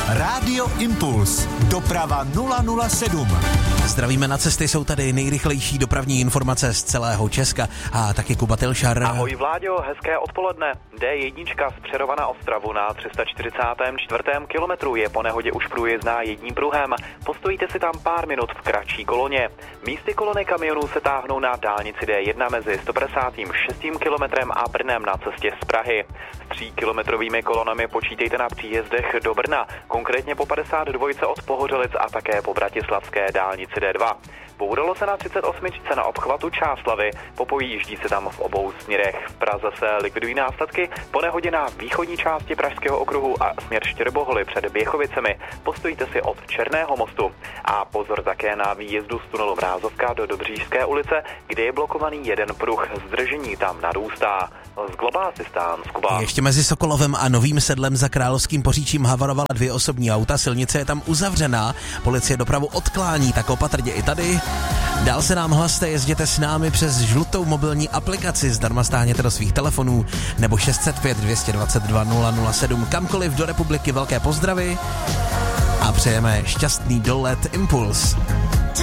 Rádio Impuls. Doprava 007. Zdravíme na cesty, jsou tady nejrychlejší dopravní informace z celého Česka a taky Kuba Tilšar. Ahoj Vláďo, hezké odpoledne. D1 z Přerova na Ostravu na 344. kilometru je po nehodě už průjezdná jedním pruhem. Postojíte si tam pár minut v kratší koloně. Místy kolony kamionů se táhnou na dálnici D1 mezi 156. kilometrem a Brnem na cestě z Prahy. S 3kilometrovými kolonami počítejte na příjezdech do Brna, konkrétně po 52 od Pohořelic a také po bratislavské dálnici D2. Bouralo se na 38 na obchvatu Čáslavi, popojíždí se tam v obou směrech. V Praze se likvidují následky po nehodě na východní části Pražského okruhu a směr Štěrboholy před Běchovicemi. Postojíte si od Černého mostu. A pozor také na výjezdu z tunelu Mrázovka do Dobříšské ulice, kde je blokovaný jeden pruh. Zdržení tam narůstá. Z Global Assistance, Kuba. Ještě mezi Sokolovem a Novým Sedlem za Královským Poříčím havarovala 2 osobní auta, silnice je tam uzavřená, policie dopravu odklání, tak opatrně i tady. Dál se nám hlaste, jezděte s námi přes žlutou mobilní aplikaci, zdarma stáhněte do svých telefonů, nebo 605 222 007, kamkoliv do republiky, velké pozdravy a přejeme šťastný dolet Impuls.